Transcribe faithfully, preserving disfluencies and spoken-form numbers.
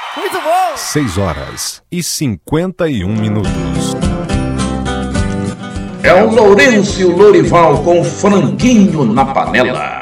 Muito bom! seis horas e cinquenta e um minutos. É o Lourenço e o Lorival com franguinho na panela.